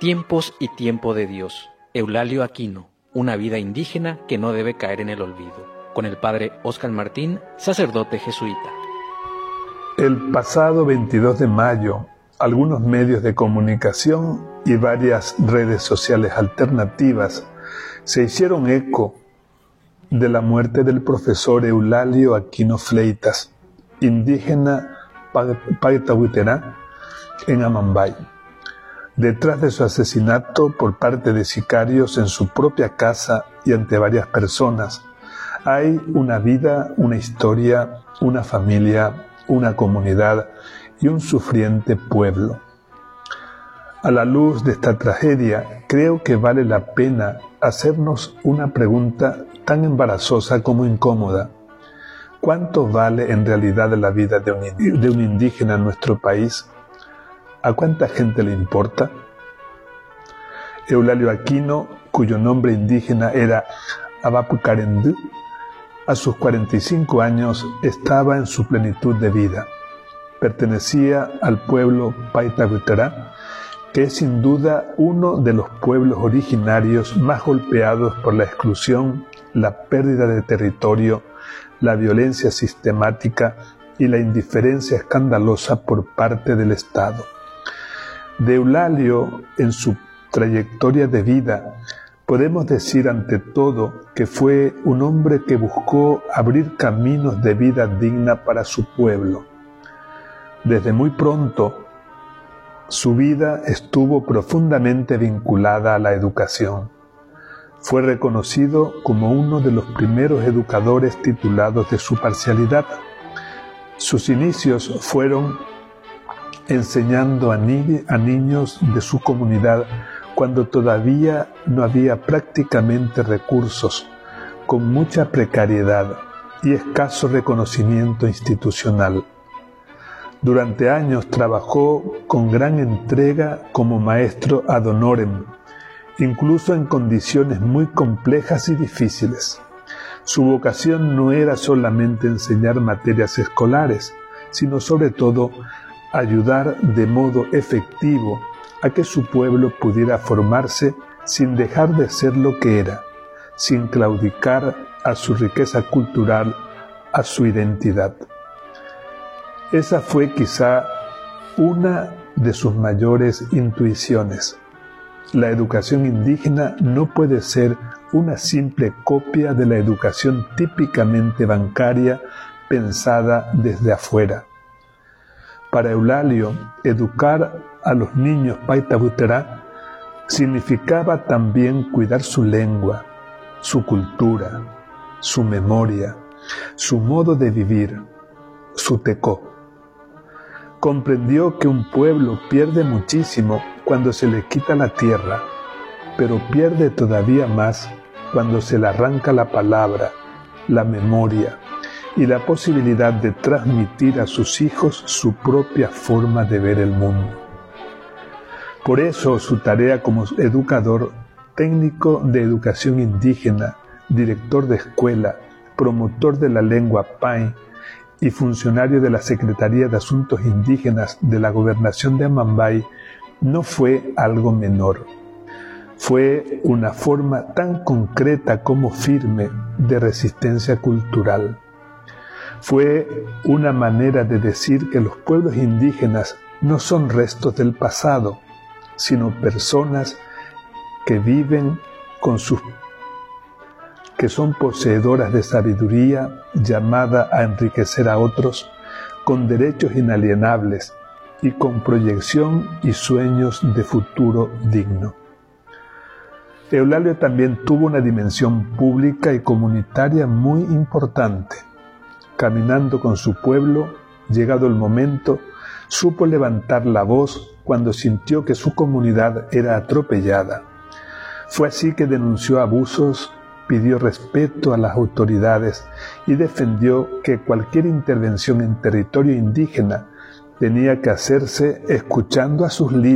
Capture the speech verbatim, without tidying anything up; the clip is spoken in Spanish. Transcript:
Tiempos y tiempo de Dios. Eulalio Aquino, una vida indígena que no debe caer en el olvido. Con el padre Óscar Martín, sacerdote jesuita. El pasado veintidós de mayo, algunos medios de comunicación y varias redes sociales alternativas se hicieron eco de la muerte del profesor Eulalio Aquino Fleitas, indígena Paitahuiterá, en Amambay. Detrás de su asesinato por parte de sicarios en su propia casa y ante varias personas, hay una vida, una historia, una familia, una comunidad y un sufriente pueblo. A la luz de esta tragedia, creo que vale la pena hacernos una pregunta tan embarazosa como incómoda. ¿Cuánto vale en realidad la vida de un, de un indígena en nuestro país? ¿A cuánta gente le importa? Eulalio Aquino, cuyo nombre indígena era Abapucarendú, a sus cuarenta y cinco años estaba en su plenitud de vida. Pertenecía al pueblo Paitahuiterá, que es sin duda uno de los pueblos originarios más golpeados por la exclusión, la pérdida de territorio, la violencia sistemática y la indiferencia escandalosa por parte del Estado. De Eulalio, en su trayectoria de vida, podemos decir ante todo que fue un hombre que buscó abrir caminos de vida digna para su pueblo. Desde muy pronto, su vida estuvo profundamente vinculada a la educación. Fue reconocido como uno de los primeros educadores titulados de su parcialidad. Sus inicios fueron enseñando a, ni- a niños de su comunidad cuando todavía no había prácticamente recursos, con mucha precariedad y escaso reconocimiento institucional. Durante años trabajó con gran entrega como maestro ad honorem, incluso en condiciones muy complejas y difíciles. Su vocación no era solamente enseñar materias escolares, sino sobre todo ayudar de modo efectivo a que su pueblo pudiera formarse sin dejar de ser lo que era, sin claudicar a su riqueza cultural, a su identidad. Esa fue quizá una de sus mayores intuiciones. La educación indígena no puede ser una simple copia de la educación típicamente bancaria pensada desde afuera. Para Eulalio, educar a los niños Paitahuiterá significaba también cuidar su lengua, su cultura, su memoria, su modo de vivir, su tecó. Comprendió que un pueblo pierde muchísimo cuando se le quita la tierra, pero pierde todavía más cuando se le arranca la palabra, la memoria y la posibilidad de transmitir a sus hijos su propia forma de ver el mundo. Por eso su tarea como educador, técnico de educación indígena, director de escuela, promotor de la lengua Pai y funcionario de la Secretaría de Asuntos Indígenas de la Gobernación de Amambay, no fue algo menor. Fue una forma tan concreta como firme de resistencia cultural. Fue una manera de decir que los pueblos indígenas no son restos del pasado, sino personas que viven con sus que son poseedoras de sabiduría llamada a enriquecer a otros, con derechos inalienables y con proyección y sueños de futuro digno. Eulalio también tuvo una dimensión pública y comunitaria muy importante. Caminando con su pueblo, llegado el momento, supo levantar la voz cuando sintió que su comunidad era atropellada. Fue así que denunció abusos, pidió respeto a las autoridades y defendió que cualquier intervención en territorio indígena tenía que hacerse escuchando a sus líderes.